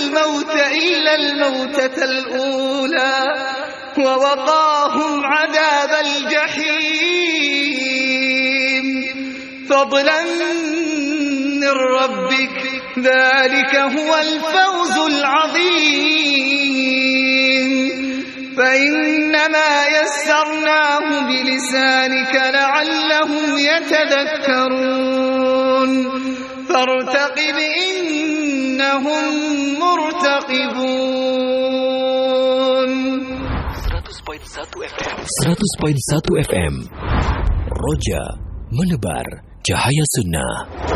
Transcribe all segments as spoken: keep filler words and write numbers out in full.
الموت إلا الموتة الأولى ووقاهم عذاب الجحيم فضلا من ربك ذلك هو الفوز العظيم فإنما يسرناه بلسانك لعلهم يتذكرون فارتقب إنهم مرتقبون. seratus koma satu F M Roja menebar cahaya sunnah.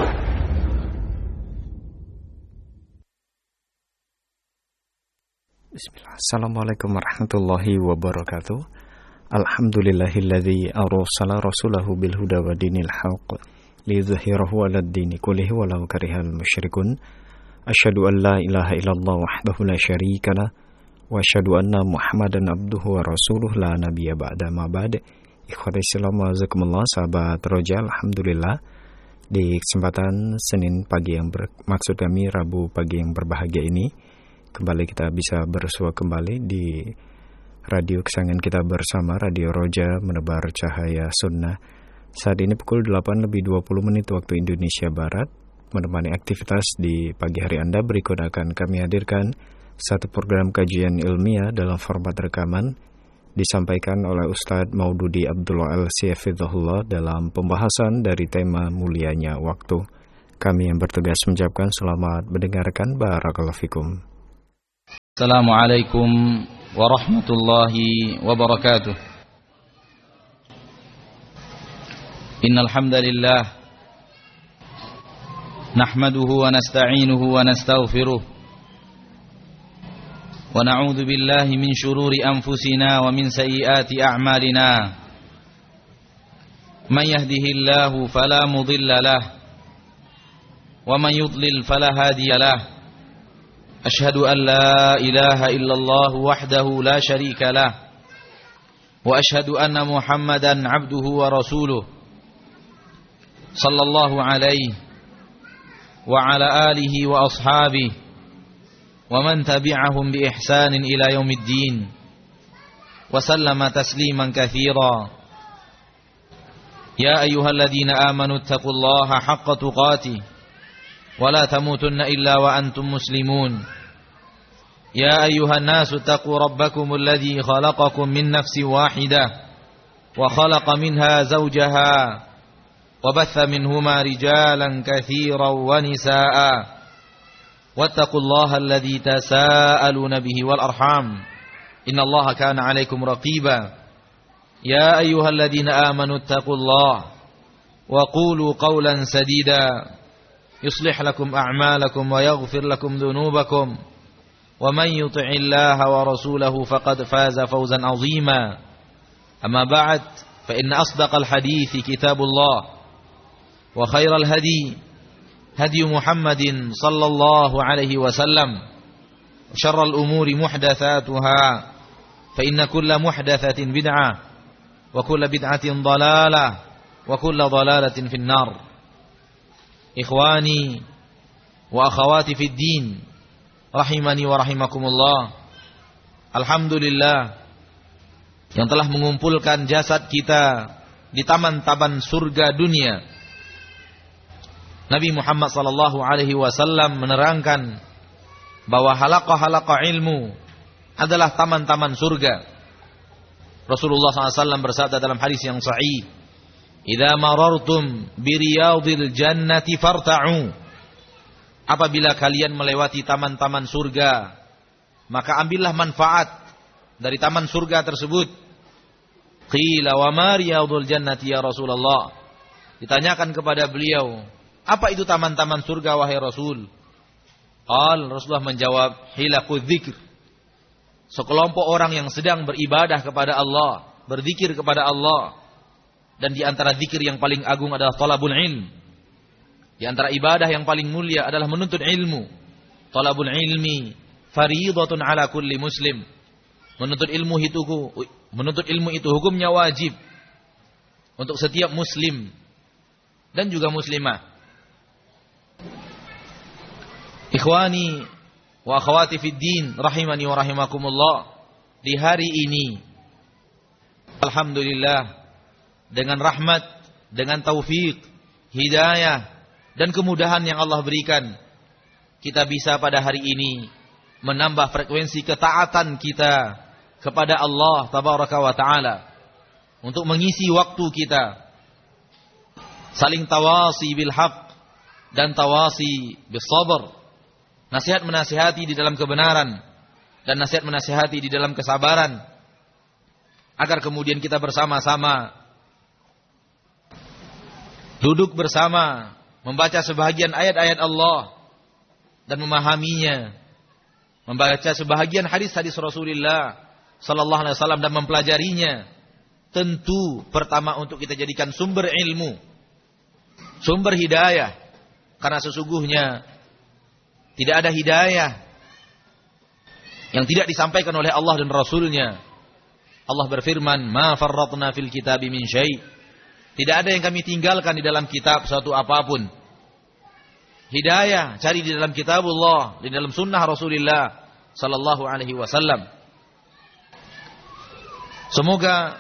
Bismillah. Assalamualaikum warahmatullahi wabarakatuh. Alhamdulillahilladzi arsala rasulahu bil huda wa dinil haqq liyudhhirahu 'alad dini kullihi walau karihal musyrikun. Asyhadu an la ilaha illallah wahdahu la syarika lah wa asyhadu anna Muhammadan abduhu wa rasuluh la nabiyya ba'da ma ba'd. Ikhwati Islam wa jazakumullah, sahabat Roja, alhamdulillah di kesempatan Senin pagi yang bermaksud kami Rabu pagi yang berbahagia ini kembali kita bisa bersua kembali di radio kesayangan kita bersama, Radio Roja menebar cahaya sunnah. Saat ini pukul delapan lebih dua puluh menit waktu Indonesia Barat. Menemani aktivitas di pagi hari Anda, berikut akan kami hadirkan satu program kajian ilmiah dalam format rekaman disampaikan oleh Ustadz Maududi Abdullah Al-Siyafidhullah dalam pembahasan dari tema mulianya waktu. Kami yang bertugas mengucapkan selamat mendengarkan. Barakallahu fikum. Assalamualaikum warahmatullahi wabarakatuh. Innal hamdalillah nahmaduhu wa nasta'inuhu wa nastaghfiruh wa na'udzu billahi min shururi anfusina wa min sayyiati a'malina. Man yahdihillahu fala mudilla lahu wa man yudlil fala hadiya lahu. أشهد أن لا إله إلا الله وحده لا شريك له وأشهد أن محمدا عبده ورسوله صلى الله عليه وعلى آله وأصحابه ومن تبعهم بإحسان إلى يوم الدين وسلم تسليما كثيرا. يا أيها الذين آمنوا اتقوا الله حق تقاته ولا تموتن إلا وأنتم مسلمون. يا أيها الناس اتقوا ربكم الذي خلقكم من نفس واحدة وخلق منها زوجها وبث منهما رجالا كثيرا ونساء واتقوا الله الذي تساءلون به والأرحام إن الله كان عليكم رقيبا. يا أيها الذين آمنوا اتقوا الله وقولوا قولا سديدا يصلح لكم أعمالكم ويغفر لكم ذنوبكم ومن يطع الله ورسوله فقد فاز فوزا عظيما. أما بعد فإن أصدق الحديث كتاب الله وخير الهدي هدي محمد صلى الله عليه وسلم وشر الأمور محدثاتها فإن كل محدثة بدعة وكل بدعة ضلالة وكل ضلالة في النار. إخواني وأخواتي في الدين rahimani wa rahimakumullah. Alhamdulillah yang telah mengumpulkan jasad kita di taman-taman surga dunia. Nabi Muhammad sallallahu alaihi wasallam menerangkan bahwa halaqah-halaqah ilmu adalah taman-taman surga. Rasulullah sallallahu alaihi wasallam bersabda dalam hadis yang sahih, "Idza marartum bi riyadil jannati farta'u." Apabila kalian melewati taman-taman surga, maka ambillah manfaat dari taman surga tersebut. Qila wa ma riyadul jannati ya Rasulullah. Ditanyakan kepada beliau, apa itu taman-taman surga wahai Rasul? Qal, Rasulullah menjawab, hilaqudz dzikr. Sekelompok orang yang sedang beribadah kepada Allah, berzikir kepada Allah. Dan di antara zikir yang paling agung adalah talabul ilm. Di antara ibadah yang paling mulia adalah menuntut ilmu. Talabul ilmi fariidatun ala kulli muslim. Menuntut ilmu itu menuntut ilmu itu hukumnya wajib untuk setiap muslim dan juga muslimah. Ikhwani wa akhwati fid din rahimani wa rahimakumullah, di hari ini alhamdulillah dengan rahmat, dengan taufik, hidayah dan kemudahan yang Allah berikan, kita bisa pada hari ini menambah frekuensi ketaatan kita kepada Allah tabaraka wa taala, untuk mengisi waktu kita saling tawasi bil haq dan tawasi bis sabr, nasihat menasihati di dalam kebenaran dan nasihat menasihati di dalam kesabaran, agar kemudian kita bersama-sama duduk bersama membaca sebahagian ayat-ayat Allah dan memahaminya, membaca sebahagian hadis-hadis Rasulullah sallallahu alaihi wasallam dan mempelajarinya. Tentu pertama untuk kita jadikan sumber ilmu, sumber hidayah, karena sesungguhnya tidak ada hidayah yang tidak disampaikan oleh Allah dan Rasulnya. Allah berfirman, ma farratna fil kitabi min syai', tidak ada yang kami tinggalkan di dalam kitab suatu apapun. Hidayah cari di dalam kitabullah, di dalam sunnah Rasulullah sallallahu alaihi wasallam. Semoga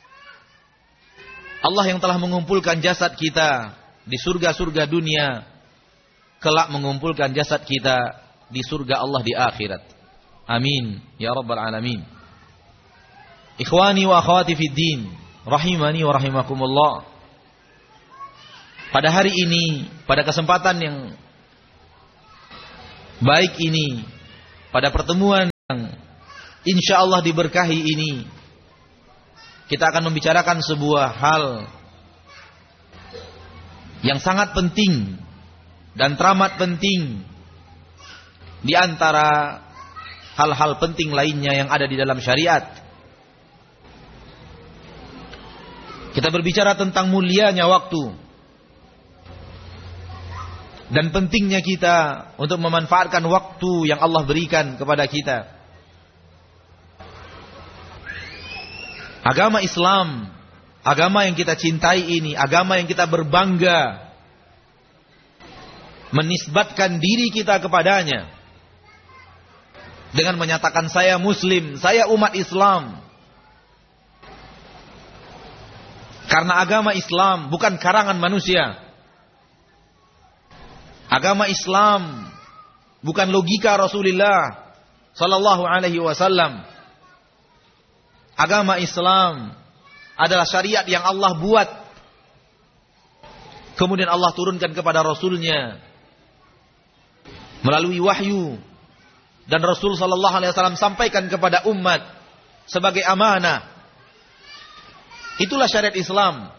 Allah yang telah mengumpulkan jasad kita di surga-surga dunia, kelak mengumpulkan jasad kita di surga Allah di akhirat. Amin ya rabbal alamin. Ikhwani wa akhwati fid din rahimani wa rahimakumullah. Pada hari ini, pada kesempatan yang baik ini, pada pertemuan yang insyaallah diberkahi ini, kita akan membicarakan sebuah hal yang sangat penting dan teramat penting di antara hal-hal penting lainnya yang ada di dalam syariat. Kita berbicara tentang mulianya waktu dan pentingnya kita untuk memanfaatkan waktu yang Allah berikan kepada kita. Agama Islam, agama yang kita cintai ini, agama yang kita berbangga menisbatkan diri kita kepadanya dengan menyatakan saya muslim, saya umat Islam. Karena agama Islam bukan karangan manusia. Agama Islam bukan logika Rasulullah sallallahu alaihi wasallam. Agama Islam adalah syariat yang Allah buat, kemudian Allah turunkan kepada Rasulnya melalui wahyu, dan Rasul sallallahu alaihi wasallam sampaikan kepada umat sebagai amanah. Itulah syariat Islam,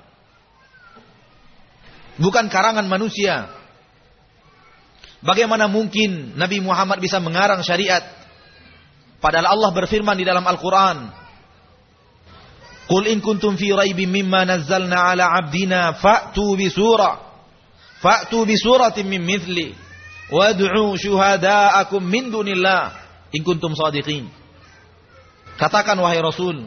bukan karangan manusia. Bagaimana mungkin Nabi Muhammad bisa mengarang syariat, padahal Allah berfirman di dalam Al-Quran, Qul in kuntum fi raibin mimma nazzalna ala abdina fa'tu bi surah fa'tu bi suratin min mithli wad'u syuhada'akum min dunillah in kuntum shadiqin. Katakan wahai Rasul,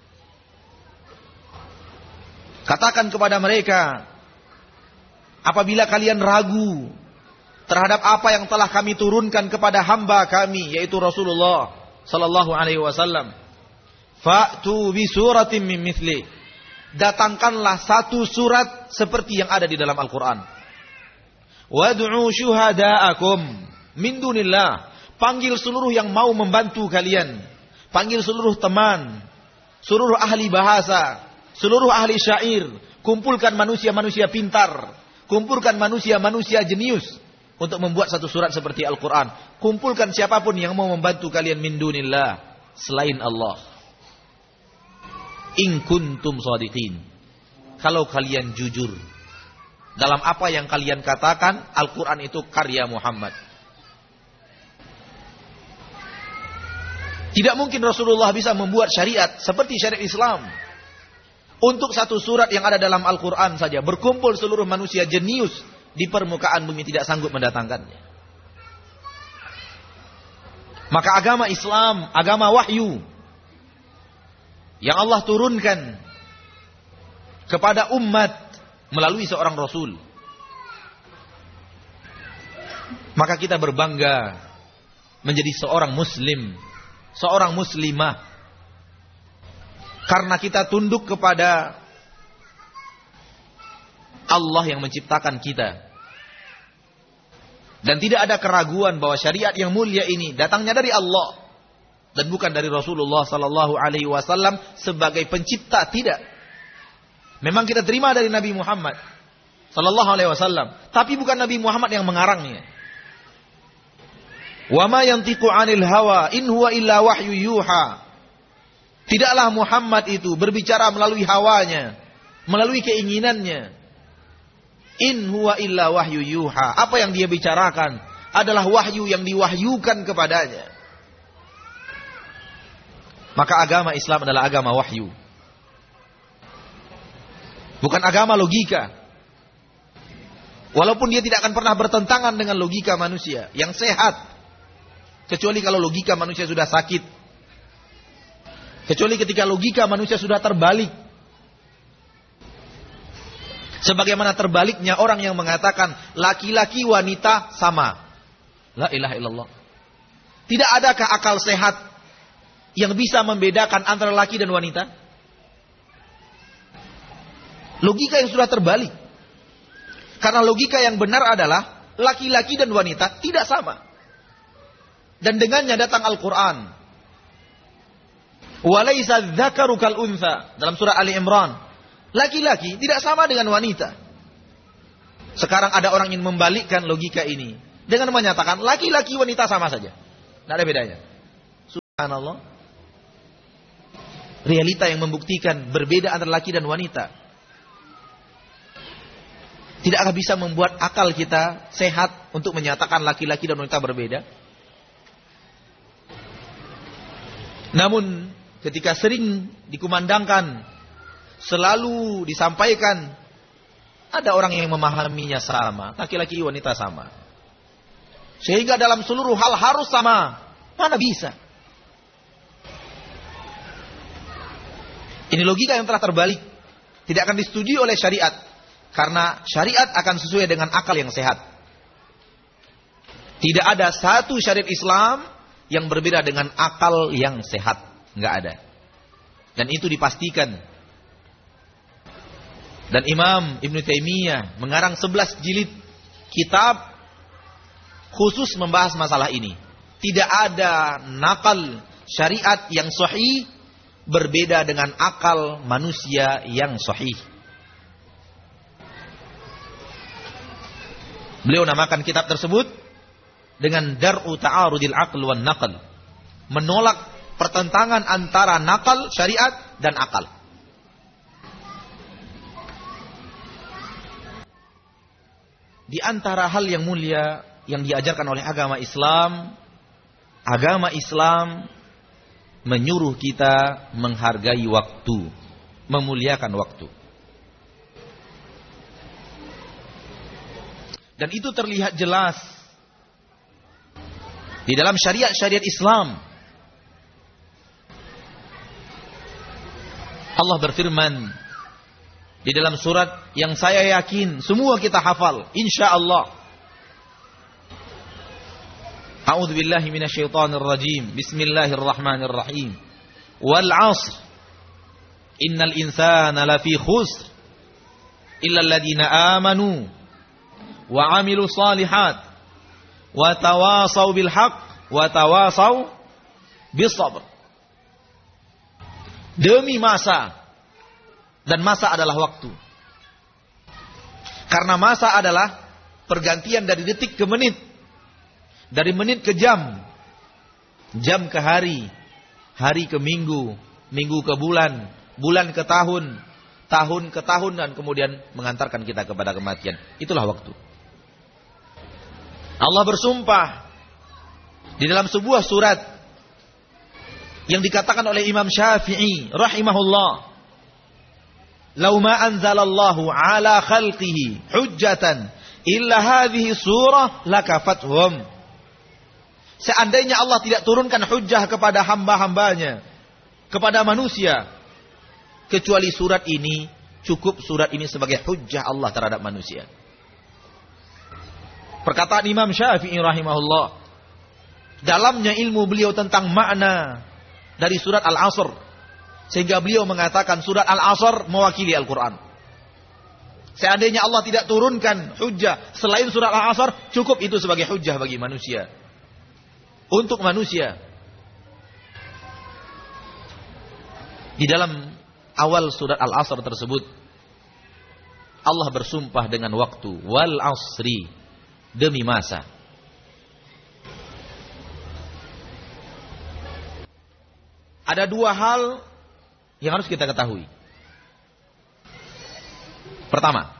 katakan kepada mereka, apabila kalian ragu terhadap apa yang telah kami turunkan kepada hamba kami, yaitu Rasulullah sallallahu alaihi wasallam, fa'tu bi suratin min mithli, datangkanlah satu surat seperti yang ada di dalam Al-Quran. Wad'u syuhada'akum min dunillah, panggil seluruh yang mau membantu kalian, panggil seluruh teman, seluruh ahli bahasa, seluruh ahli syair, kumpulkan manusia-manusia pintar, kumpulkan manusia-manusia jenius untuk membuat satu surat seperti Al-Quran. Kumpulkan siapapun yang mau membantu kalian min dunillah, selain Allah. In kuntum shadiqin, kalau kalian jujur dalam apa yang kalian katakan, Al-Quran itu karya Muhammad. Tidak mungkin Rasulullah bisa membuat syariat seperti syariat Islam. Untuk satu surat yang ada dalam Al-Quran saja, berkumpul seluruh manusia jenius di permukaan bumi tidak sanggup mendatangkannya. Maka agama Islam, agama wahyu yang Allah turunkan kepada umat melalui seorang Rasul. Maka kita berbangga menjadi seorang muslim, seorang muslimah. Karena kita tunduk kepada Allah yang menciptakan kita. Dan tidak ada keraguan bahwa syariat yang mulia ini datangnya dari Allah dan bukan dari Rasulullah sallallahu alaihi wasallam sebagai pencipta, tidak. Memang kita terima dari Nabi Muhammad sallallahu alaihi wasallam, tapi bukan Nabi Muhammad yang mengarangnya. Wa ma yantiqu 'anil hawa in huwa illa wahyu yuha. Tidaklah Muhammad itu berbicara melalui hawanya, melalui keinginannya. In huwa illa wahyu yuha. Apa yang dia bicarakan adalah wahyu yang diwahyukan kepadanya. Maka agama Islam adalah agama wahyu. Bukan agama logika. Walaupun dia tidak akan pernah bertentangan dengan logika manusia yang sehat. Kecuali kalau logika manusia sudah sakit. Kecuali ketika logika manusia sudah terbalik. Sebagaimana terbaliknya orang yang mengatakan laki-laki wanita sama. La ilaha illallah. Tidak adakah akal sehat yang bisa membedakan antara laki dan wanita? Logika yang sudah terbalik. Karena logika yang benar adalah laki-laki dan wanita tidak sama. Dan dengannya datang Al-Quran. Walaysa dzakaru kal untha dalam surah Ali Imran. Laki-laki tidak sama dengan wanita. Sekarang ada orang yang membalikkan logika ini dengan menyatakan laki-laki wanita sama saja. Tidak ada bedanya. Subhanallah. Realita yang membuktikan berbeda antara laki dan wanita. Tidakkah bisa membuat akal kita sehat untuk menyatakan laki-laki dan wanita berbeda? Namun ketika sering dikumandangkan, selalu disampaikan, ada orang yang memahaminya sama, laki-laki wanita sama. Sehingga dalam seluruh hal harus sama. Mana bisa? Ini logika yang telah terbalik. Tidak akan disetujui oleh syariat. Karena syariat akan sesuai dengan akal yang sehat. Tidak ada satu syariat Islam yang berbeda dengan akal yang sehat. Enggak ada. Dan itu dipastikan. Dan Imam Ibn Taimiyah mengarang sebelas jilid kitab khusus membahas masalah ini. Tidak ada nakal syariat yang sahih berbeda dengan akal manusia yang sahih. Beliau namakan kitab tersebut dengan Dar'u Ta'arudil Aql wan Naql. Menolak pertentangan antara nakal syariat dan akal. Di antara hal yang mulia yang diajarkan oleh agama Islam, agama Islam menyuruh kita menghargai waktu, memuliakan waktu. Dan itu terlihat jelas di dalam syariat-syariat Islam. Allah berfirman di dalam surat yang saya yakin semua kita hafal, insyaallah. A'udzu billahi minasyaitonir rajim. Bismillahirrahmanirrahim. Wal 'ashr. Innal insana lafi khusr illa alladziina amanu wa 'amilus shalihat wa tawasaw bil haqq wa tawasaw bis sabr. Demi masa, dan masa adalah waktu. Karena masa adalah pergantian dari detik ke menit, dari menit ke jam, jam ke hari, hari ke minggu, minggu ke bulan, bulan ke tahun, tahun ke tahun, dan kemudian mengantarkan kita kepada kematian. Itulah waktu. Allah bersumpah di dalam sebuah surat yang dikatakan oleh Imam Syafi'i rahimahullah, "Lau ma anzalallahu ala khalqihi hujjatan illa hadhihi surah lakafathum." Seandainya Allah tidak turunkan hujjah kepada hamba-hambanya, kepada manusia, kecuali surat ini, cukup surat ini sebagai hujjah Allah terhadap manusia. Perkataan Imam Syafi'i rahimahullah. dalamnya ilmu beliau tentang makna dari surat Al-Asr, sehingga beliau mengatakan surat Al-Asr mewakili Al-Quran. Seandainya Allah tidak turunkan hujjah selain surat Al-Asr, cukup itu sebagai hujjah bagi manusia. Untuk manusia. Di dalam awal surat Al-Asr tersebut, Allah bersumpah dengan waktu. Wal asri, demi masa. Ada dua hal yang harus kita ketahui. Pertama,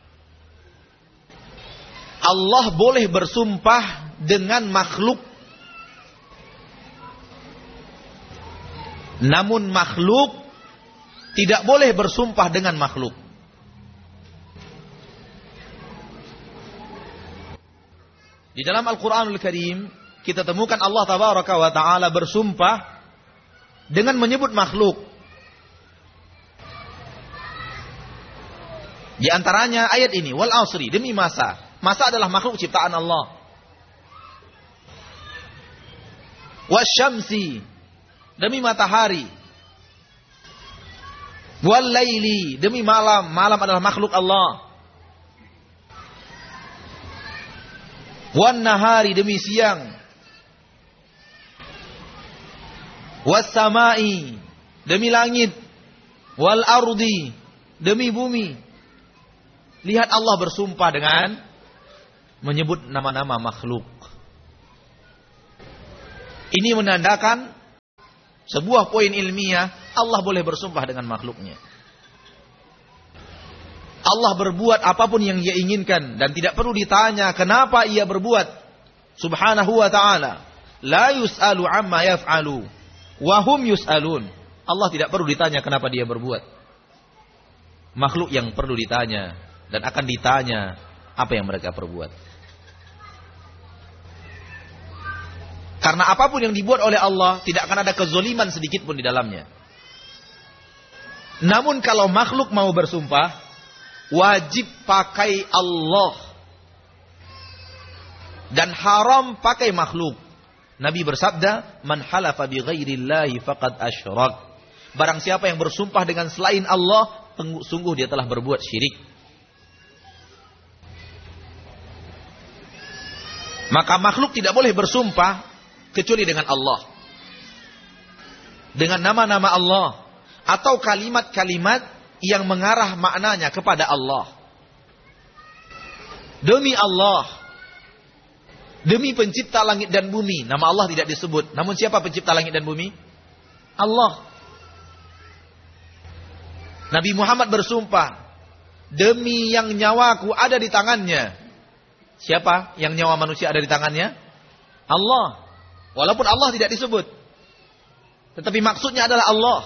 Allah boleh bersumpah dengan makhluk, namun makhluk tidak boleh bersumpah dengan makhluk. Di dalam Al-Quranul Karim kita temukan Allah Tabaraka wa Ta'ala bersumpah dengan menyebut makhluk. Di antaranya ayat ini, wal asri, demi masa. Masa adalah makhluk ciptaan Allah. Wasyamsi, demi matahari. Wal laili, demi malam. Malam adalah makhluk Allah. Wan nahari, demi siang. Was samai, demi langit. Wal ardi, demi bumi. Lihat Allah bersumpah dengan menyebut nama-nama makhluk. Ini menandakan sebuah poin ilmiah, Allah boleh bersumpah dengan makhluknya. Allah berbuat apapun yang Dia inginkan dan tidak perlu ditanya kenapa Ia berbuat. Subhanahu wa ta'ala. La yus'alu amma yaf'alu wa hum yus'alun. Allah tidak perlu ditanya kenapa Dia berbuat. Makhluk yang perlu ditanya dan akan ditanya apa yang mereka perbuat. Karena apapun yang dibuat oleh Allah tidak akan ada kezoliman sedikit pun di dalamnya. Namun kalau makhluk mau bersumpah, wajib pakai Allah dan haram pakai makhluk. Nabi bersabda, "Man halafa bi ghairillahi faqad asyrak." Barang siapa yang bersumpah dengan selain Allah, sungguh dia telah berbuat syirik. Maka makhluk tidak boleh bersumpah kecuali dengan Allah. Dengan nama-nama Allah atau kalimat-kalimat yang mengarah maknanya kepada Allah. Demi Allah, demi pencipta langit dan bumi, nama Allah tidak disebut. Namun siapa pencipta langit dan bumi? Allah. Nabi Muhammad bersumpah, demi yang nyawaku ada di tangannya. Siapa yang nyawa manusia ada di tangannya? Allah. Walaupun Allah tidak disebut, tetapi maksudnya adalah Allah.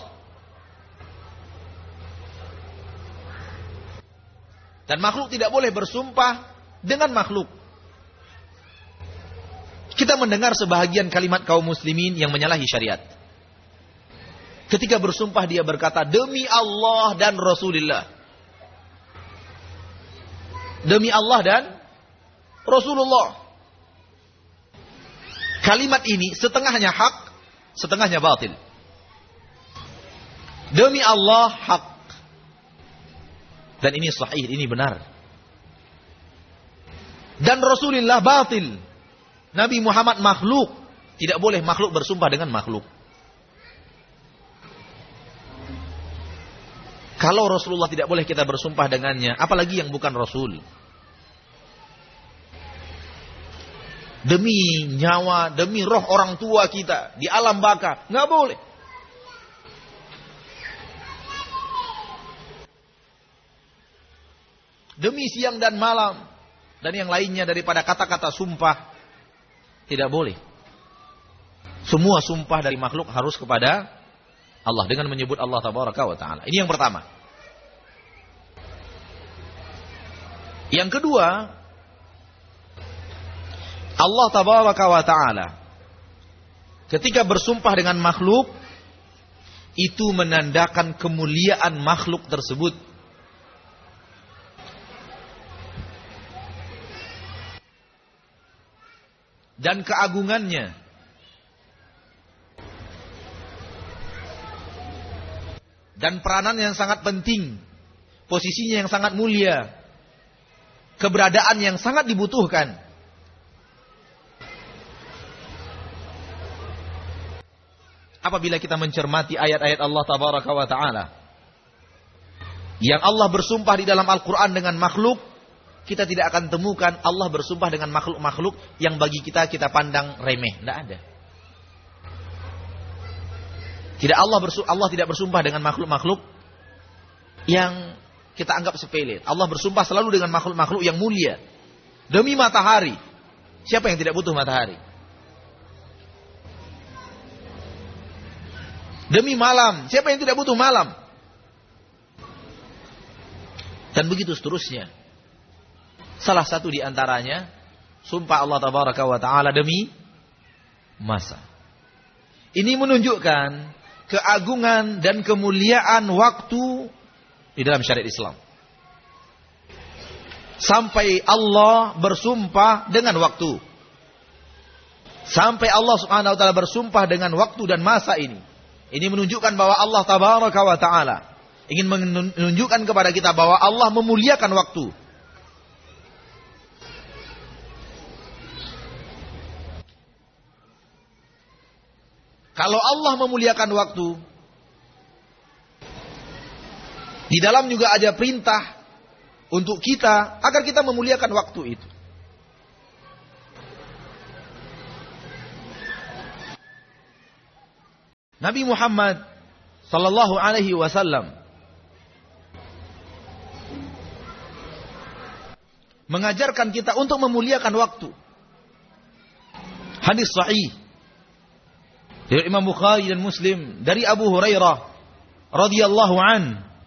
Dan makhluk tidak boleh bersumpah dengan makhluk. Kita mendengar sebahagian kalimat kaum muslimin yang menyalahi syariat. Ketika bersumpah dia berkata, demi Allah dan Rasulullah. Demi Allah dan Rasulullah. Kalimat ini setengahnya hak, setengahnya batil. Demi Allah hak. Dan ini sahih, ini benar. Dan Rasulullah batil. Nabi Muhammad makhluk. Tidak boleh makhluk bersumpah dengan makhluk. Kalau Rasulullah tidak boleh kita bersumpah dengannya, apalagi yang bukan Rasul. Demi nyawa, demi roh orang tua kita di alam baka, nggak boleh. Demi siang dan malam dan yang lainnya daripada kata-kata sumpah, tidak boleh. Semua sumpah dari makhluk harus kepada Allah dengan menyebut Allah Tabaraka wa Ta'ala. Ini yang pertama. Yang kedua, Allah Tabaraka wa Ta'ala ketika bersumpah dengan makhluk, itu menandakan kemuliaan makhluk tersebut. Dan keagungannya. dan peranan yang sangat penting, posisinya yang sangat mulia, keberadaan yang sangat dibutuhkan. Apabila kita mencermati ayat-ayat Allah Tabaraka wa Ta'ala, yang Allah bersumpah di dalam Al-Quran dengan makhluk, kita tidak akan temukan Allah bersumpah dengan makhluk-makhluk yang bagi kita kita pandang remeh. Tidak ada. Tidak Allah bersumpah, Allah tidak bersumpah dengan makhluk-makhluk yang kita anggap sepele. Allah bersumpah selalu dengan makhluk-makhluk yang mulia. Demi matahari. Siapa yang tidak butuh matahari? Demi malam. Siapa yang tidak butuh malam? Dan begitu seterusnya. Salah satu di antaranya, sumpah Allah Tabaraka wa Ta'ala demi masa. Ini menunjukkan keagungan dan kemuliaan waktu di dalam syariat Islam. Sampai Allah bersumpah dengan waktu. Sampai Allah Subhanahu wa Ta'ala bersumpah dengan waktu dan masa ini. Ini menunjukkan bahwa Allah Tabaraka wa Ta'ala ingin menunjukkan kepada kita bahwa Allah memuliakan waktu. Kalau Allah memuliakan waktu, di dalam juga ada perintah untuk kita agar kita memuliakan waktu itu. Nabi Muhammad sallallahu alaihi wasallam mengajarkan kita untuk memuliakan waktu. Hadis sahih dari Imam Bukhari dan Muslim dari Abu Hurairah radhiyallahu an.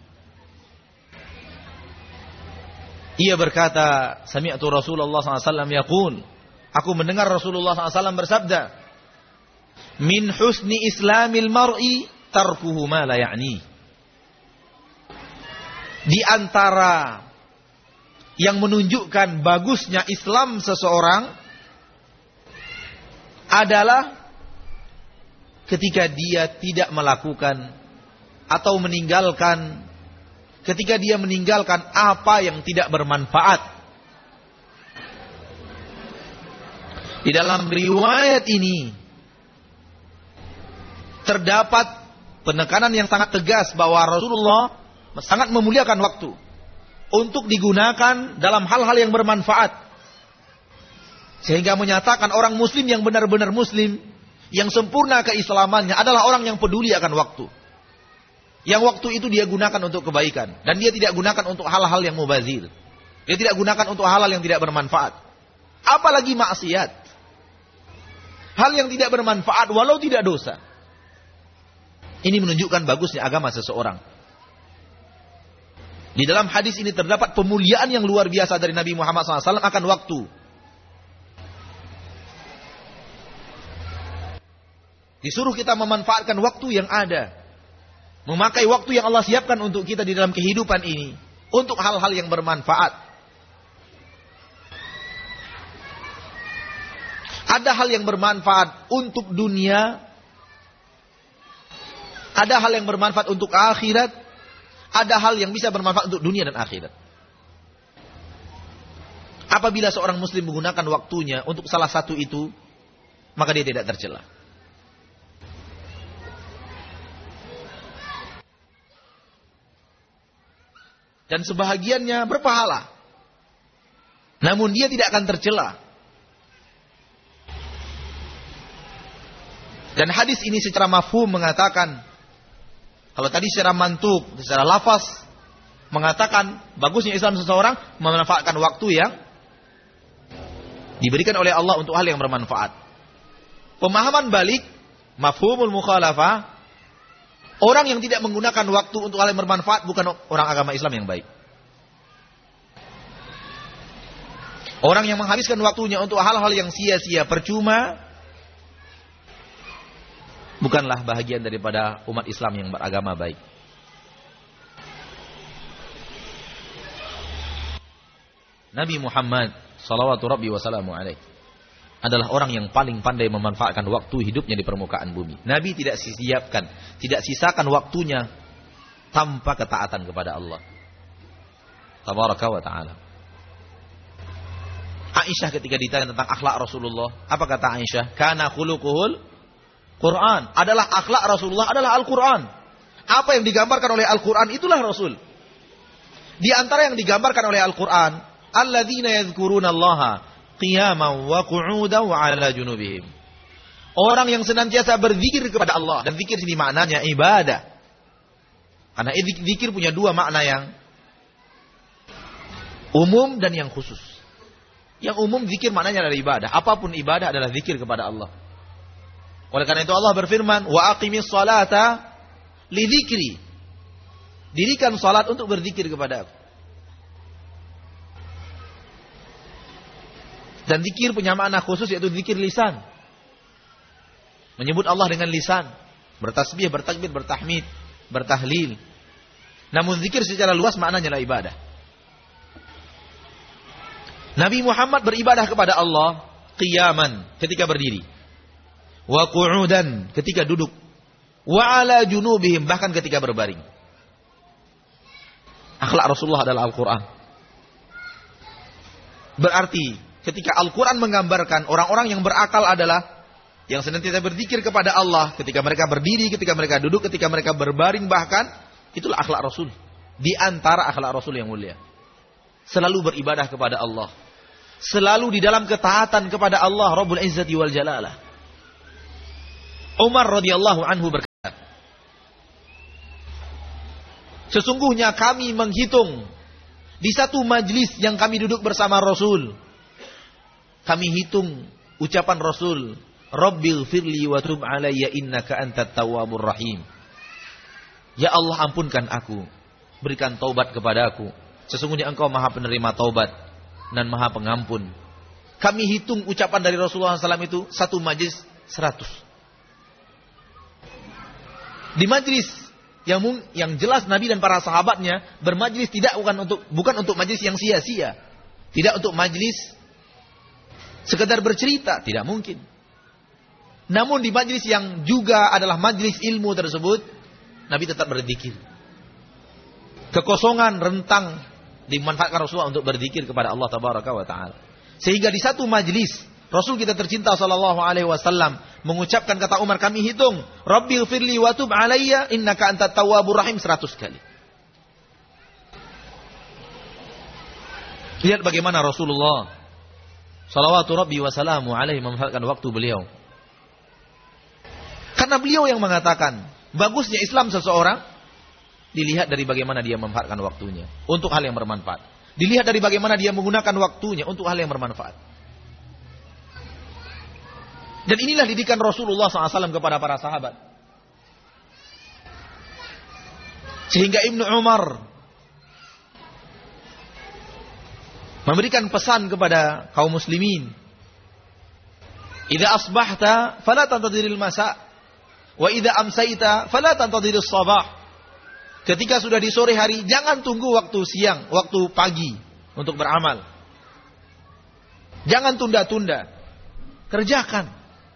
Ia berkata, sami'tu Rasulullah sallallahu alaihi wasallam yaqul, aku mendengar Rasulullah sallallahu alaihi wasallam bersabda, min husni islamil mar'i tarkuhu ma la ya'ni. Di antara yang menunjukkan bagusnya Islam seseorang adalah ketika dia tidak melakukan atau meninggalkan, ketika dia meninggalkan apa yang tidak bermanfaat. Di dalam riwayat ini terdapat penekanan yang sangat tegas bahwa Rasulullah sangat memuliakan waktu untuk digunakan dalam hal-hal yang bermanfaat. Sehingga menyatakan orang muslim yang benar-benar muslim, yang sempurna keislamannya adalah orang yang peduli akan waktu. Yang waktu itu dia gunakan untuk kebaikan. Dan dia tidak gunakan untuk hal-hal yang mubazir. Dia tidak gunakan untuk hal-hal yang tidak bermanfaat. Apalagi maksiat. Hal yang tidak bermanfaat walau tidak dosa. Ini menunjukkan bagusnya agama seseorang. Di dalam hadis ini terdapat pemuliaan yang luar biasa dari Nabi Muhammad shallallahu alaihi wasallam akan waktu. Disuruh kita memanfaatkan waktu yang ada. Memakai waktu yang Allah siapkan untuk kita di dalam kehidupan ini. Untuk hal-hal yang bermanfaat. Ada hal yang bermanfaat untuk dunia. Ada hal yang bermanfaat untuk akhirat. Ada hal yang bisa bermanfaat untuk dunia dan akhirat. Apabila seorang muslim menggunakan waktunya untuk salah satu itu, maka dia tidak tercela. Dan sebahagiannya berpahala. Namun dia tidak akan tercela. Dan hadis ini secara mafhum mengatakan, kalau tadi secara mantuk, secara lafaz mengatakan bagusnya Islam seseorang memanfaatkan waktu yang diberikan oleh Allah untuk hal yang bermanfaat. Pemahaman balik, mafhumul mukhalafah, orang yang tidak menggunakan waktu untuk hal yang bermanfaat bukan orang agama Islam yang baik. Orang yang menghabiskan waktunya untuk hal-hal yang sia-sia, percuma, bukanlah bahagian daripada umat Islam yang beragama baik. Nabi Muhammad sallallahu rabbi wasallamu alaihi adalah orang yang paling pandai memanfaatkan waktu hidupnya di permukaan bumi. Nabi tidak siapkan, tidak sisakan waktunya tanpa ketaatan kepada Allah tabaraka wa ta'ala. Aisyah ketika ditanya tentang akhlak Rasulullah, apa kata Aisyah? Kana khuluquhul Quran. Adalah akhlak Rasulullah adalah Al-Quran. Apa yang digambarkan oleh Al-Quran itulah Rasul. Di antara yang digambarkan oleh Al-Quran, alladzina yadhkurunallaha qiyaman wa qu'udan wa 'ala junubihim. Orang yang senantiasa berzikir kepada Allah, dan zikir sini maknanya ibadah. Karena zikir punya dua makna, yang umum dan yang khusus. Yang umum zikir maknanya adalah ibadah. Apapun ibadah adalah zikir kepada Allah. Oleh karena itu Allah berfirman, wa aqimis salata li dzikri. Dirikan salat untuk berzikir kepada aku. Dan zikir punya makna khusus, yaitu zikir lisan. Menyebut Allah dengan lisan, bertasbih, bertakbir, bertahmid, bertahlil. Namun zikir secara luas maknanya adalah ibadah. Nabi Muhammad beribadah kepada Allah qiyaman, ketika berdiri, wa qu'udan, ketika duduk, wa 'ala junubihim, bahkan ketika berbaring. Akhlak Rasulullah adalah Al-Quran. Berarti ketika Al-Quran menggambarkan orang-orang yang berakal adalah yang senantiasa berzikir kepada Allah ketika mereka berdiri, ketika mereka duduk, ketika mereka berbaring, bahkan itulah akhlak Rasul. Di antara akhlak Rasul yang mulia, selalu beribadah kepada Allah, selalu di dalam ketaatan kepada Allah Rabbul Izzati wal Jalalah. Umar radhiyallahu anhu berkata, sesungguhnya kami menghitung di satu majlis yang kami duduk bersama Rasul, kami hitung ucapan Rasul, Rabbil firli wa tub alayya innaka antat tawwabur rahim. Ya Allah, ampunkan aku, berikan taubat kepadaku, sesungguhnya engkau maha penerima taubat dan maha pengampun. Kami hitung ucapan dari Rasulullah shallallahu alaihi wasallam itu satu majlis seratus. Di majlis yang yang jelas Nabi dan para sahabatnya bermajlis tidak bukan untuk bukan untuk majlis yang sia-sia, tidak untuk majlis sekedar bercerita, tidak mungkin. Namun di majlis yang juga adalah majlis ilmu tersebut, Nabi tetap berzikir. Kekosongan rentang dimanfaatkan Rasulullah untuk berzikir kepada Allah tabaraka wa taala. Sehingga di satu majlis Rasul kita tercinta sallallahu alaihi wasallam mengucapkan kata Umar, kami hitung Rabbil firli wa tub alayya innaka antat tawwabur rahim seratus kali. Lihat bagaimana Rasulullah salawatu rabbi wa salamu alaihi memanfaatkan waktu beliau. Karena beliau yang mengatakan bagusnya Islam seseorang dilihat dari bagaimana dia memanfaatkan waktunya untuk hal yang bermanfaat. Dilihat dari bagaimana dia menggunakan waktunya untuk hal yang bermanfaat. Dan inilah didikan Rasulullah shallallahu alaihi wasallam kepada para sahabat. Sehingga Ibnu Umar memberikan pesan kepada kaum muslimin, idza asbahta fala tantadhiril masa wa idza amsayta fala tantadhirus sabah. Ketika sudah di sore hari, jangan tunggu waktu siang, waktu pagi untuk beramal. Jangan tunda-tunda, kerjakan.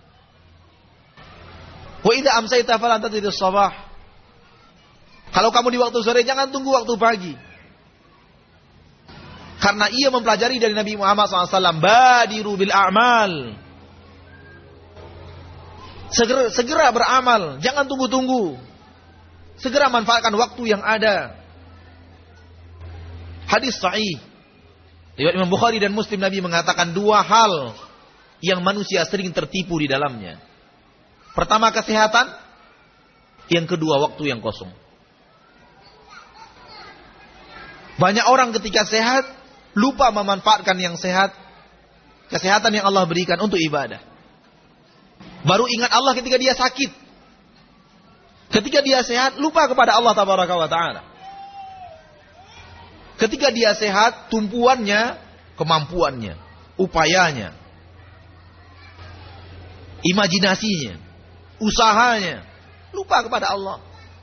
Wa idza amsayta fala tantadhirus sabah. Kalau kamu di waktu sore, jangan tunggu waktu pagi. Karena ia mempelajari dari Nabi Muhammad shallallahu alaihi wasallam, badiru bil a'mal. Segera, segera beramal, jangan tunggu-tunggu. Segera manfaatkan waktu yang ada. Hadis sahih riwayat Imam Bukhari dan Muslim, Nabi mengatakan dua hal yang manusia sering tertipu di dalamnya. Pertama kesehatan, yang kedua waktu yang kosong. Banyak orang ketika sehat lupa memanfaatkan yang sehat, kesehatan yang Allah berikan untuk ibadah. Baru ingat Allah ketika dia sakit. Ketika dia sehat, lupa kepada Allah tabaraka wa ta'ala. Ketika dia sehat, tumpuannya, kemampuannya, upayanya, imajinasinya, usahanya, lupa kepada Allah.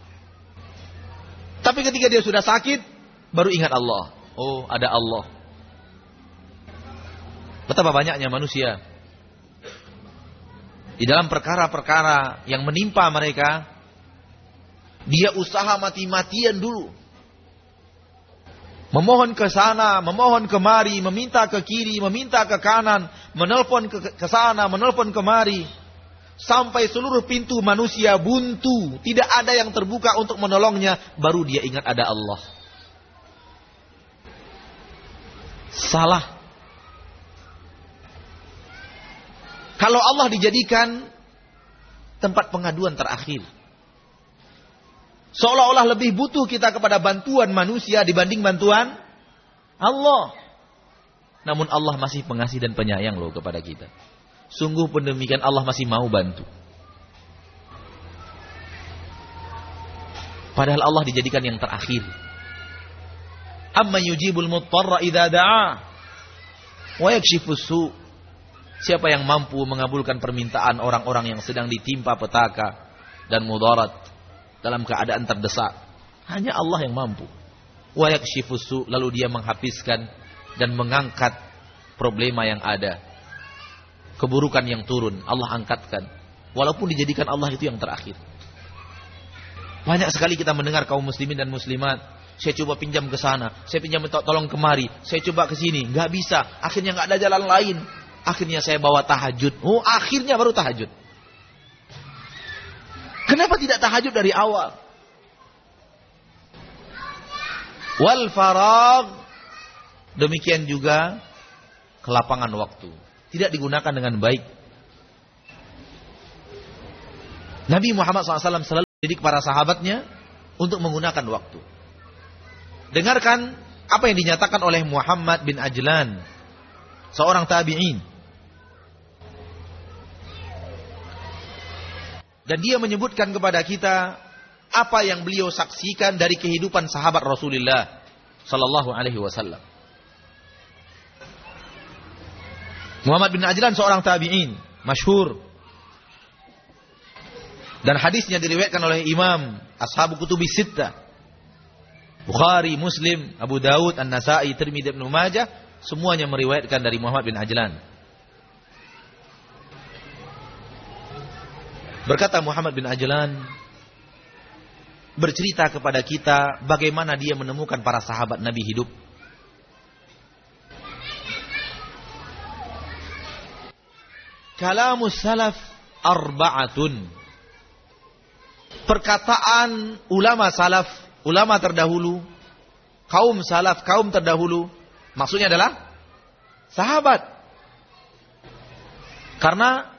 Tapi ketika dia sudah sakit, baru ingat Allah. Oh, ada Allah. Betapa banyaknya manusia di dalam perkara-perkara yang menimpa mereka, Dia usaha mati-matian dulu. Memohon ke sana, memohon kemari, meminta ke kiri, meminta ke kanan, menelpon ke, ke sana, menelpon kemari. Sampai seluruh pintu manusia buntu, tidak ada yang terbuka untuk menolongnya, baru dia ingat ada Allah. Salah. Kalau Allah dijadikan tempat pengaduan terakhir, seolah-olah lebih butuh kita kepada bantuan manusia dibanding bantuan Allah. Namun Allah masih pengasih dan penyayang loh kepada kita. Sungguh pun demikian, Allah masih mau bantu. Padahal Allah dijadikan yang terakhir. Amma yujibul muttarra idza da'a wa yakshifus su'. Siapa yang mampu mengabulkan permintaan orang-orang yang sedang ditimpa petaka dan mudarat dalam keadaan terdesak? Hanya Allah yang mampu. Wa yakshifus su', lalu dia menghabiskan dan mengangkat problema yang ada. Keburukan yang turun, Allah angkatkan. Walaupun dijadikan Allah itu yang terakhir. Banyak sekali kita mendengar kaum muslimin dan muslimat, saya coba pinjam ke sana, saya pinjam tolong kemari, saya coba ke sini, nggak bisa. Akhirnya nggak ada jalan lain. Akhirnya saya bawa tahajud. Oh, akhirnya baru tahajud. Kenapa tidak tahajud dari awal? Wal faragh, demikian juga kelapangan waktu, tidak digunakan dengan baik. Nabi Muhammad shallallahu alaihi wasallam selalu mendidik para sahabatnya untuk menggunakan waktu. Dengarkan apa yang dinyatakan oleh Muhammad bin Ajlan, seorang tabi'in. Dan dia menyebutkan kepada kita apa yang beliau saksikan dari kehidupan sahabat Rasulullah sallallahu alaihi wasallam. Muhammad bin Ajlan seorang tabi'in masyhur. Dan hadisnya diriwayatkan oleh Imam Ashabu Kutubi Sittah. Bukhari, Muslim, Abu Daud, An-Nasa'i, Tirmidzi, Ibnu Majah, semuanya meriwayatkan dari Muhammad bin Ajlan. Berkata Muhammad bin Ajlan, bercerita kepada kita bagaimana dia menemukan para sahabat Nabi hidup. Kalamus salaf arba'atun. Perkataan ulama salaf, ulama terdahulu, kaum salaf, kaum terdahulu, maksudnya adalah sahabat. Karena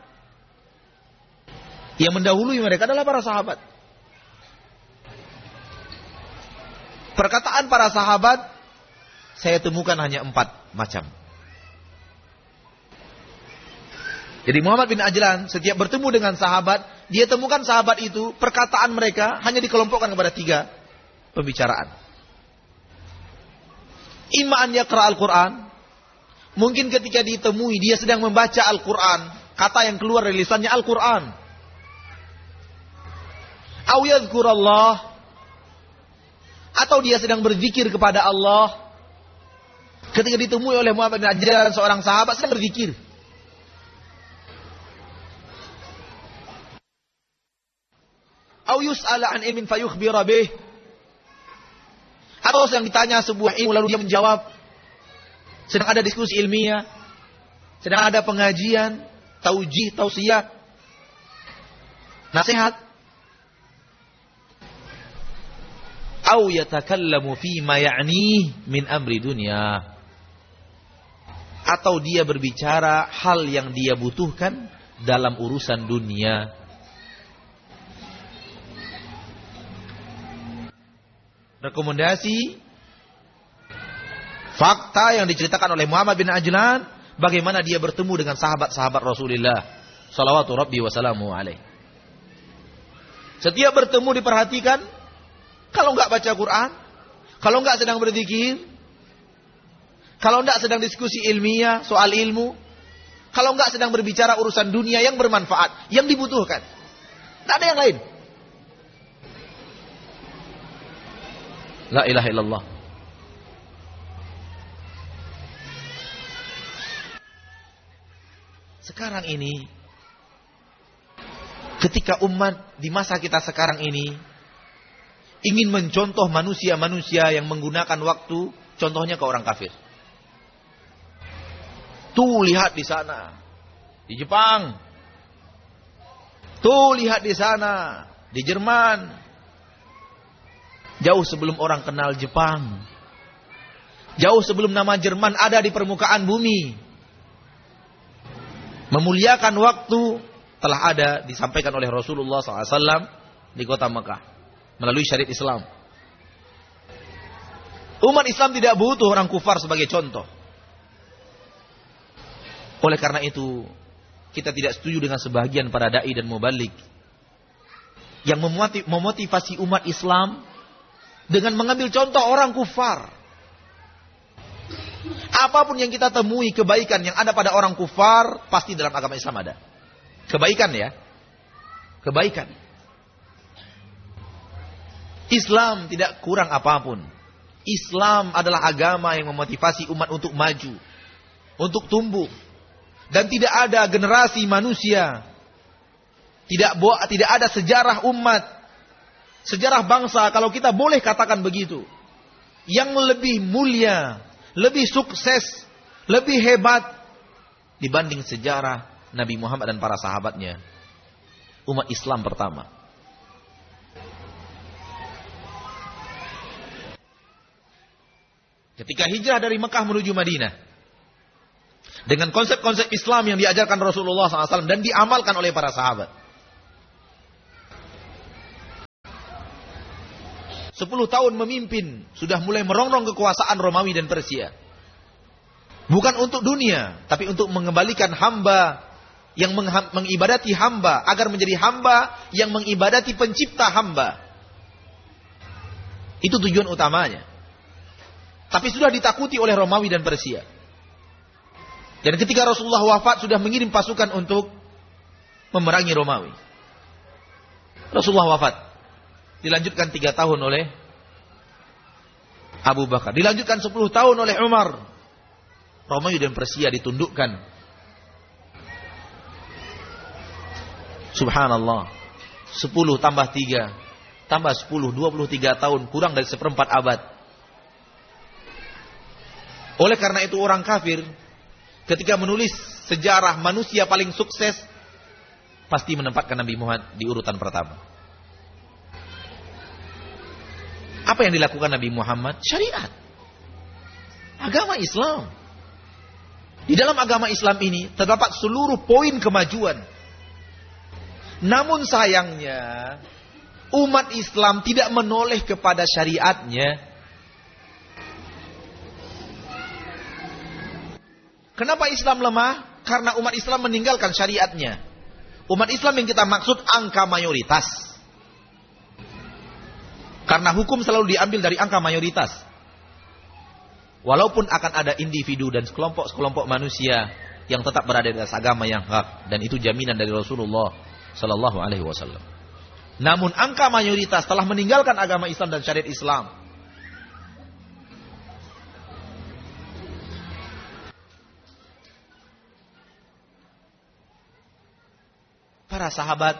yang mendahului mereka adalah para sahabat. Perkataan para sahabat saya temukan hanya empat macam. Jadi Muhammad bin Ajlan setiap bertemu dengan sahabat, dia temukan sahabat itu, perkataan mereka hanya dikelompokkan kepada tiga pembicaraan. Imma an yaqra al-Quran, mungkin ketika ditemui dia sedang membaca Al-Quran, kata yang keluar dari lisannya Al-Quran. Au yadhkurallah, atau dia sedang berzikir kepada Allah. Ketika ditemui oleh Muhammad bin Ajlan seorang sahabat sedang berzikir. Au yus'ala an ilmin fayukhbira bih, atau sedang ditanya sebuah ilmu lalu dia menjawab. Sedang ada diskusi ilmiah, sedang ada pengajian, taujih, tausiyah, nasihat. Au yatakallamu fi ma ya'nihi min amri dunya, atau dia berbicara hal yang dia butuhkan dalam urusan dunia. Rekomendasi fakta yang diceritakan oleh Muhammad bin Ajlan, bagaimana dia bertemu dengan sahabat-sahabat Rasulullah salawatu rabbi wassalamu alaih. Setiap bertemu diperhatikan, kalau enggak baca Quran, kalau enggak sedang berzikir, kalau enggak sedang diskusi ilmiah soal ilmu, kalau enggak sedang berbicara urusan dunia yang bermanfaat, yang dibutuhkan, tidak ada yang lain. La ilaha illallah. Sekarang ini, ketika umat di masa kita sekarang ini ingin mencontoh manusia-manusia yang menggunakan waktu, contohnya ke orang kafir. Tuh lihat di sana, di Jepang. Tuh lihat di sana, di Jerman. Jauh sebelum orang kenal Jepang. Jauh sebelum nama Jerman ada di permukaan bumi. Memuliakan waktu telah ada disampaikan oleh Rasulullah shallallahu alaihi wasallam di kota Mekah melalui syariat Islam. Umat Islam tidak butuh orang kufar sebagai contoh. Oleh karena itu, kita tidak setuju dengan sebagian para dai dan mubalik yang memotivasi umat Islam dengan mengambil contoh orang kufar. Apapun yang kita temui kebaikan yang ada pada orang kufar, pasti dalam agama Islam ada. Kebaikan ya. Kebaikan. Islam tidak kurang apapun. Islam adalah agama yang memotivasi umat untuk maju, untuk tumbuh. Dan tidak ada generasi manusia, tidak tidak ada sejarah umat, sejarah bangsa, kalau kita boleh katakan begitu, yang lebih mulia, lebih sukses, lebih hebat dibanding sejarah Nabi Muhammad dan para sahabatnya. Umat Islam pertama. Ketika hijrah dari Mekah menuju Madinah, dengan konsep-konsep Islam yang diajarkan Rasulullah shallallahu alaihi wasallam dan diamalkan oleh para sahabat. Sepuluh tahun memimpin, sudah mulai merongrong kekuasaan Romawi dan Persia. Bukan untuk dunia, tapi untuk mengembalikan hamba yang mengibadati hamba, agar menjadi hamba yang mengibadati pencipta hamba. Itu tujuan utamanya. Tapi sudah ditakuti oleh Romawi dan Persia. Dan ketika Rasulullah wafat, sudah mengirim pasukan untuk memerangi Romawi. Rasulullah wafat. Dilanjutkan tiga tahun oleh Abu Bakar. Dilanjutkan sepuluh tahun oleh Umar. Romawi dan Persia ditundukkan. Subhanallah. Sepuluh tambah tiga. Tambah sepuluh. Dua puluh tiga tahun. Kurang dari seperempat abad. Oleh karena itu orang kafir, ketika menulis sejarah manusia paling sukses, pasti menempatkan Nabi Muhammad di urutan pertama. Apa yang dilakukan Nabi Muhammad? Syariat. Agama Islam. Di dalam agama Islam ini terdapat seluruh poin kemajuan. Namun sayangnya, umat Islam tidak menoleh kepada syariatnya. Kenapa Islam lemah? Karena umat Islam meninggalkan syariatnya. Umat Islam yang kita maksud angka mayoritas. Karena hukum selalu diambil dari angka mayoritas. Walaupun akan ada individu dan sekelompok-sekelompok manusia yang tetap berada di atas agama yang hak, dan itu jaminan dari Rasulullah sallallahu alaihi wasallam. Namun angka mayoritas telah meninggalkan agama Islam dan syariat Islam. Para sahabat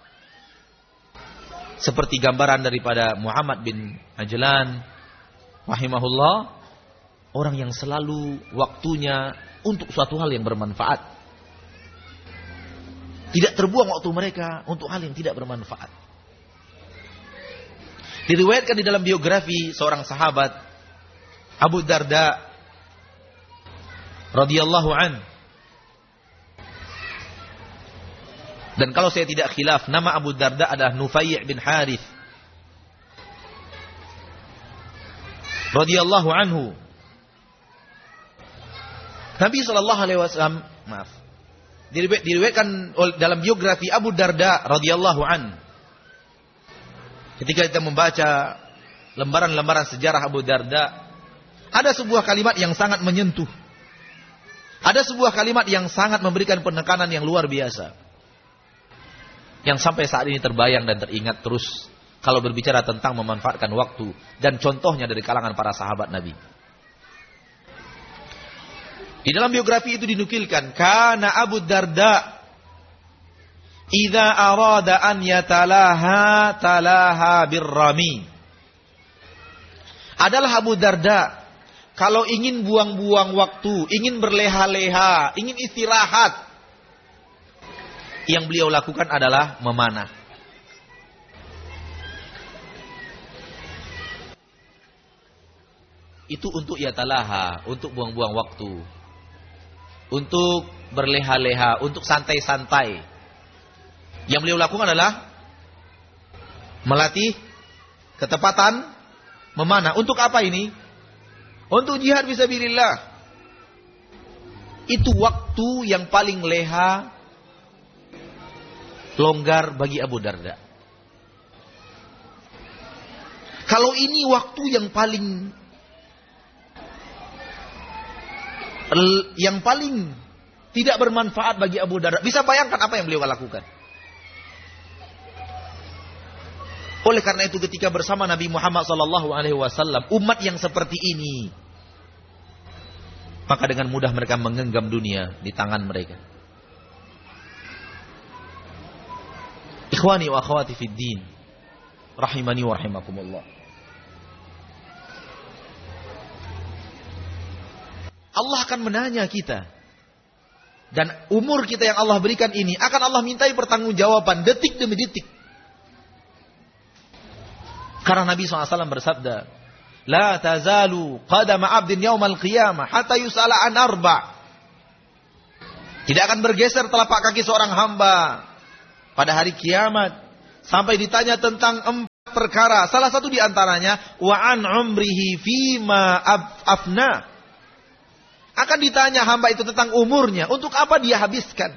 seperti gambaran daripada Muhammad bin Ajlan rahimahullah, orang yang selalu waktunya untuk suatu hal yang bermanfaat. Tidak terbuang waktu mereka untuk hal yang tidak bermanfaat. Diriwayatkan di dalam biografi seorang sahabat, Abu Darda radhiyallahu an. Dan kalau saya tidak khilaf, nama Abu Darda adalah Nufai' bin Harith radhiyallahu anhu. Nabi sallallahu alaihi wasallam, maaf, diriwayatkan dalam biografi Abu Darda radhiyallahu an. Ketika kita membaca lembaran-lembaran sejarah Abu Darda, ada sebuah kalimat yang sangat menyentuh. Ada sebuah kalimat yang sangat memberikan penekanan yang luar biasa, yang sampai saat ini terbayang dan teringat terus kalau berbicara tentang memanfaatkan waktu, dan contohnya dari kalangan para sahabat Nabi. Di dalam biografi itu dinukilkan, kana Abu Darda idza arada an yatalaha talaha birrami adalah Abu Darda. Kalau ingin buang-buang waktu, ingin berleha-leha, ingin istirahat, yang beliau lakukan adalah memanah. Itu untuk yatalaha, untuk buang-buang waktu, untuk berleha-leha, untuk santai-santai. Yang beliau lakukan adalah melatih ketepatan memanah. Untuk apa ini? Untuk jihad fisabilillah. Itu waktu yang paling leha, longgar bagi Abu Darda. Kalau ini waktu yang paling yang paling tidak bermanfaat bagi Abu Darda, bisa bayangkan apa yang beliau lakukan. Oleh karena itu ketika bersama Nabi Muhammad sallallahu alaihi wasallam, umat yang seperti ini, maka dengan mudah mereka menggenggam dunia di tangan mereka. Ikhwani wa akhwati fid din, rahimani wa rahimakumullah. Allah akan menanya kita. Dan umur kita yang Allah berikan ini akan Allah mintai pertanggungjawaban detik demi detik. Karena Nabi shallallahu alaihi wasallam bersabda, La tazalu qadama abdin yawmal qiyamah hatta yus'ala an arba. Tidak akan bergeser telapak kaki seorang hamba pada hari kiamat sampai ditanya tentang empat perkara. Salah satu di antaranya wa an umrihi fima afna. Akan ditanya hamba itu tentang umurnya, untuk apa dia habiskan.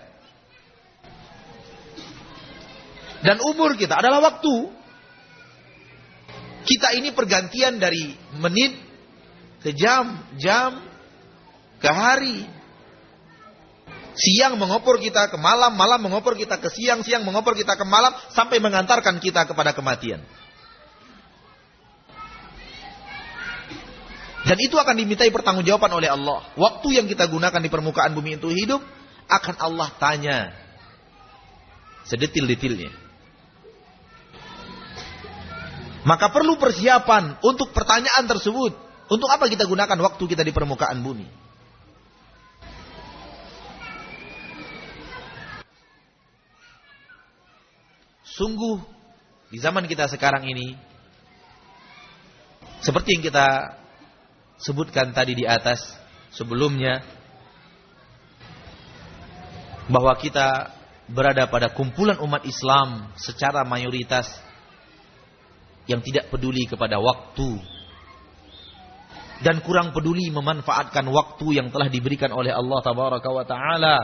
Dan umur kita adalah waktu. Kita ini pergantian dari menit ke jam, jam ke hari. Siang mengopor kita ke malam, malam mengopor kita ke siang, siang mengopor kita ke malam, sampai mengantarkan kita kepada kematian. Dan itu akan dimintai pertanggungjawaban oleh Allah. Waktu yang kita gunakan di permukaan bumi untuk hidup, akan Allah tanya sedetil-detilnya. Maka perlu persiapan untuk pertanyaan tersebut. Untuk apa kita gunakan waktu kita di permukaan bumi? Sungguh di zaman kita sekarang ini, seperti yang kita sebutkan tadi di atas sebelumnya, bahwa kita berada pada kumpulan umat Islam secara mayoritas yang tidak peduli kepada waktu dan kurang peduli memanfaatkan waktu yang telah diberikan oleh Allah tabaraka wa taala.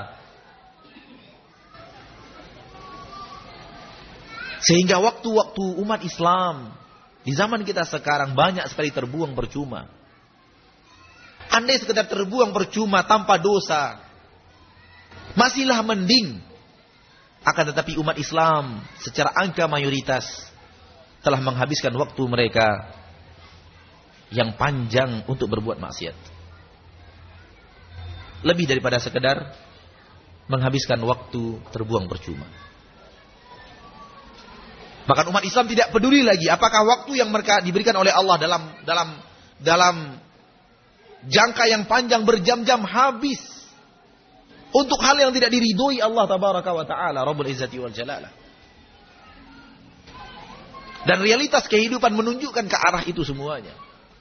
Sehingga waktu-waktu umat Islam di zaman kita sekarang banyak sekali terbuang percuma. Andai sekedar terbuang percuma tanpa dosa, masihlah mending. Akan tetapi umat Islam secara angka mayoritas telah menghabiskan waktu mereka yang panjang untuk berbuat maksiat. Lebih daripada sekedar menghabiskan waktu terbuang percuma. Bahkan umat Islam tidak peduli lagi apakah waktu yang mereka diberikan oleh Allah dalam dalam dalam jangka yang panjang berjam-jam habis untuk hal yang tidak diridhoi Allah tabaraka wa taala Rabbul Izzati wal Jalalah. Dan realitas kehidupan menunjukkan ke arah itu semuanya.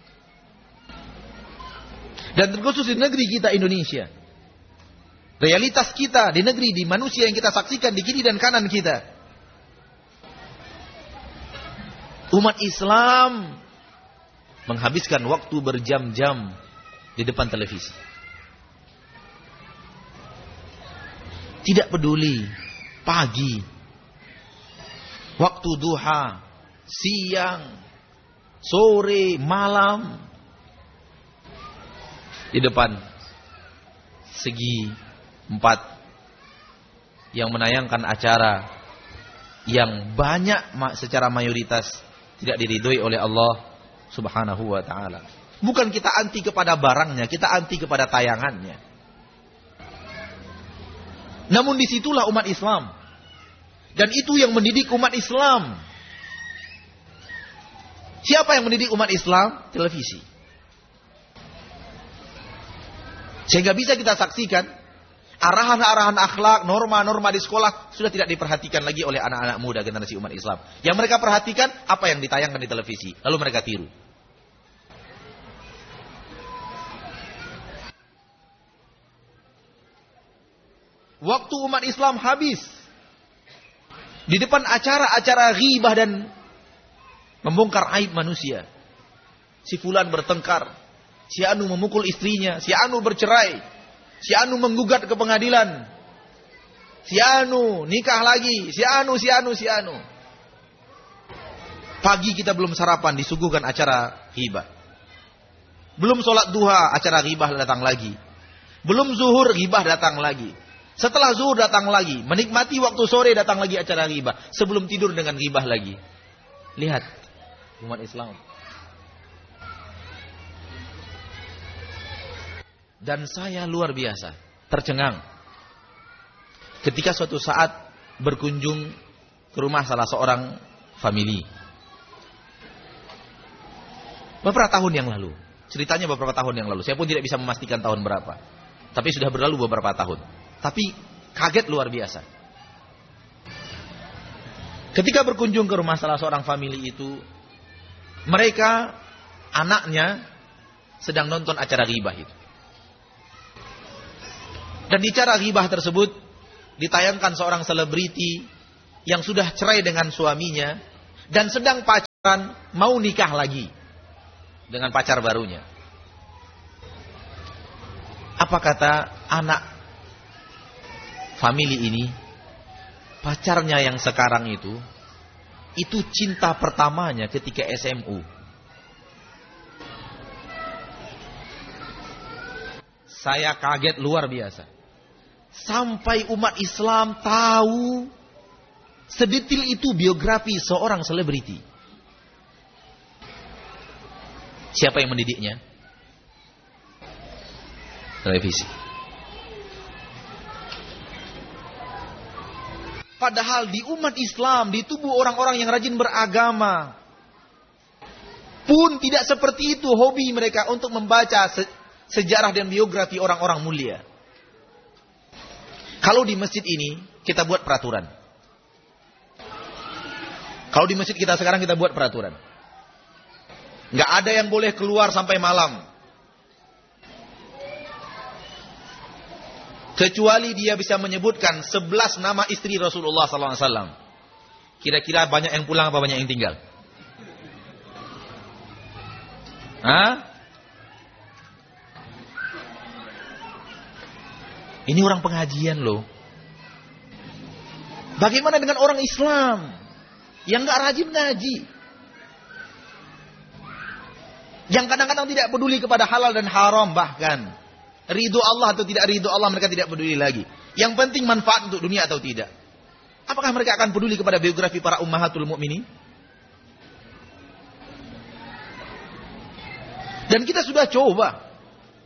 Dan terkhusus di negeri kita Indonesia, realitas kita di negeri, di manusia yang kita saksikan di kiri dan kanan kita, umat Islam menghabiskan waktu berjam-jam di depan televisi. Tidak peduli pagi, waktu duha, siang, sore, malam, di depan segi empat yang menayangkan acara yang banyak secara mayoritas tidak diridhoi oleh Allah Subhanahu wa taala. Bukan kita anti kepada barangnya, kita anti kepada tayangannya. Namun disitulah umat Islam. Dan itu yang mendidik umat Islam. Siapa yang mendidik umat Islam? Televisi. Sehingga bisa kita saksikan arahan-arahan akhlak, norma-norma di sekolah sudah tidak diperhatikan lagi oleh anak-anak muda generasi umat Islam. Yang mereka perhatikan apa yang ditayangkan di televisi, lalu mereka tiru. Waktu umat Islam habis di depan acara-acara ghibah dan membongkar aib manusia. Si fulan bertengkar, si anu memukul istrinya, si anu bercerai, si anu menggugat ke pengadilan, si anu nikah lagi, si anu, si anu, si anu. Pagi kita belum sarapan, disuguhkan acara ghibah. Belum sholat duha, acara ghibah datang lagi. Belum zuhur, ghibah datang lagi. Setelah zuhur datang lagi, menikmati waktu sore datang lagi acara ghibah. Sebelum tidur dengan ghibah lagi. Lihat umat Islam. Dan saya luar biasa tercengang ketika suatu saat berkunjung ke rumah salah seorang famili. Beberapa tahun yang lalu. Ceritanya beberapa tahun yang lalu. Saya pun tidak bisa memastikan tahun berapa. Tapi sudah berlalu beberapa tahun. Tapi kaget luar biasa. Ketika berkunjung ke rumah salah seorang famili itu, mereka, anaknya sedang nonton acara ghibah itu. Dan di acara ghibah tersebut ditayangkan seorang selebriti yang sudah cerai dengan suaminya dan sedang pacaran, mau nikah lagi dengan pacar barunya. Apa kata anak famili ini? Pacarnya yang sekarang itu, itu cinta pertamanya ketika S M U. Saya kaget luar biasa. Sampai umat Islam tahu sedetil itu biografi seorang selebriti. Siapa yang mendidiknya? Televisi. Padahal di umat Islam, di tubuh orang-orang yang rajin beragama, pun tidak seperti itu hobi mereka untuk membaca se sejarah dan biografi orang-orang mulia. Kalau di masjid ini, kita buat peraturan. Kalau di masjid kita sekarang kita buat peraturan. Nggak ada yang boleh keluar sampai malam. Kecuali dia bisa menyebutkan sebelas nama istri Rasulullah sallallahu alaihi wasallam. Kira-kira banyak yang pulang apa banyak yang tinggal? Hah? Ini orang pengajian loh. Bagaimana dengan orang Islam yang gak rajin ngaji? Yang kadang-kadang tidak peduli kepada halal dan haram, bahkan ridho Allah atau tidak ridho Allah mereka tidak peduli lagi. Yang penting manfaat untuk dunia atau tidak. Apakah mereka akan peduli kepada biografi para ummahatul mukminin? Dan kita sudah coba.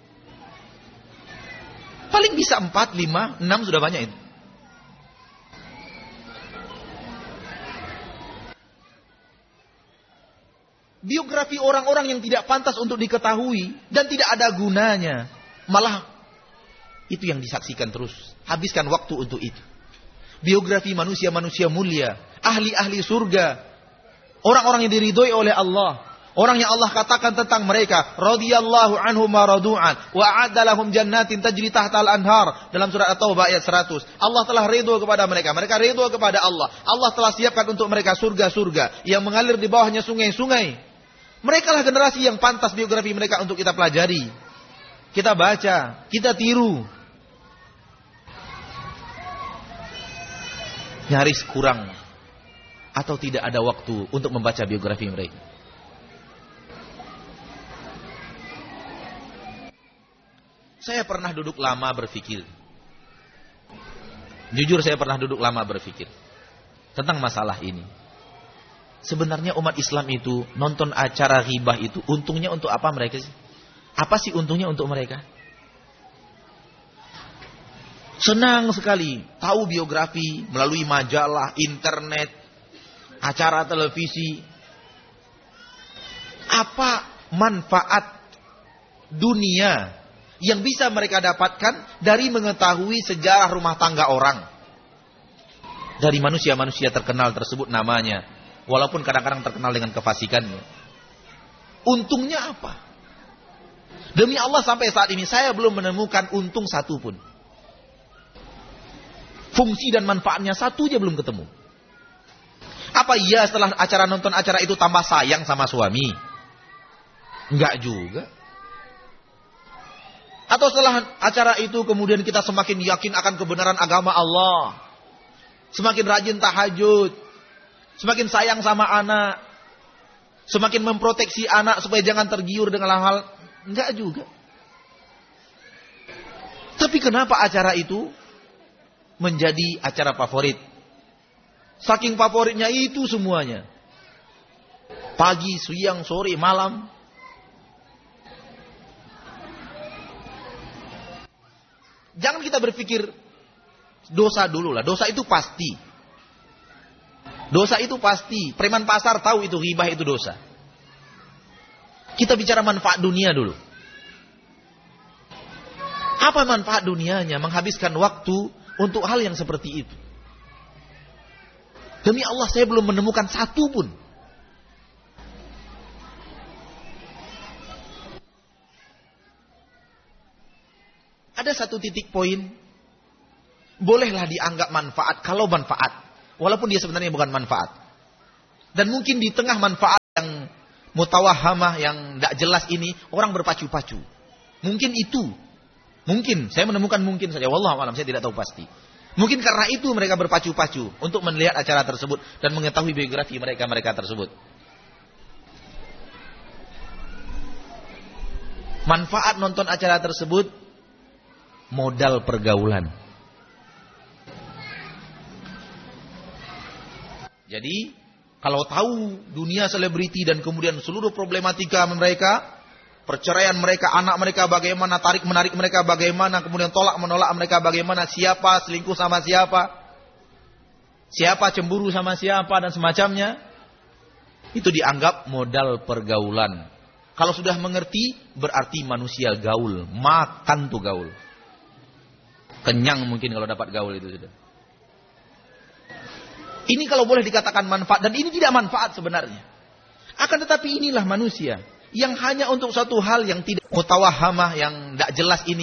Paling bisa empat, lima, enam sudah banyak itu. Biografi orang-orang yang tidak pantas untuk diketahui dan tidak ada gunanya. Malah itu yang disaksikan terus. Habiskan waktu untuk itu. Biografi manusia-manusia mulia, ahli-ahli surga, orang-orang yang diridhoi oleh Allah. Orang yang Allah katakan tentang mereka, radhiyallahu anhum wa radu'an wa a'adda lahum jannatin tajri tahtal anhar, dalam surat At-Taubah ayat seratus. Allah telah ridho kepada mereka, mereka ridho kepada Allah. Allah telah siapkan untuk mereka surga-surga yang mengalir di bawahnya sungai-sungai. Mereka lah generasi yang pantas biografi mereka untuk kita pelajari, kita baca, kita tiru. Nyaris kurang atau tidak ada waktu untuk membaca biografi mereka. Saya pernah duduk lama berpikir. Jujur saya pernah duduk lama berpikir tentang masalah ini. Sebenarnya umat Islam itu nonton acara ghibah itu untungnya untuk apa mereka sih? Apa sih untungnya untuk mereka? Senang sekali tahu biografi melalui majalah, internet, acara televisi. Apa manfaat dunia yang bisa mereka dapatkan dari mengetahui sejarah rumah tangga orang? Dari manusia-manusia terkenal tersebut namanya. Walaupun kadang-kadang terkenal dengan kefasikannya. Untungnya apa? Demi Allah sampai saat ini saya belum menemukan untung satu pun. Fungsi dan manfaatnya satu aja belum ketemu. Apa iya setelah acara nonton acara itu tambah sayang sama suami? Enggak juga. Atau setelah acara itu kemudian kita semakin yakin akan kebenaran agama Allah. Semakin rajin tahajud. Semakin sayang sama anak. Semakin memproteksi anak supaya jangan tergiur dengan hal-hal. Enggak juga. Tapi kenapa acara itu menjadi acara favorit? Saking favoritnya itu semuanya. Pagi, siang, sore, malam. Jangan kita berpikir dosa dulu lah. Dosa itu pasti. Dosa itu pasti. Preman pasar tahu itu ghibah itu dosa. Kita bicara manfaat dunia dulu. Apa manfaat dunianya? Menghabiskan waktu untuk hal yang seperti itu. Demi Allah saya belum menemukan satu pun. Ada satu titik poin. Bolehlah dianggap manfaat kalau manfaat. Walaupun dia sebenarnya bukan manfaat. Dan mungkin di tengah manfaat yang mutawahamah, yang tidak jelas ini, orang berpacu-pacu. Mungkin itu. Mungkin. Saya menemukan mungkin saja. Wallahu a'lam, saya tidak tahu pasti. Mungkin karena itu mereka berpacu-pacu untuk melihat acara tersebut dan mengetahui biografi mereka-mereka tersebut. Manfaat nonton acara tersebut, modal pergaulan. Jadi, kalau tahu dunia selebriti dan kemudian seluruh problematika mereka, perceraian mereka, anak mereka bagaimana, tarik menarik mereka bagaimana, kemudian tolak menolak mereka bagaimana, siapa selingkuh sama siapa, siapa cemburu sama siapa dan semacamnya, itu dianggap modal pergaulan. Kalau sudah mengerti, berarti manusia gaul, makan tuh gaul. Kenyang mungkin kalau dapat gaul itu sudah. Ini kalau boleh dikatakan manfaat, dan ini tidak manfaat sebenarnya. Akan tetapi inilah manusia yang hanya untuk satu hal yang tidak mutawahamah, yang tidak jelas ini.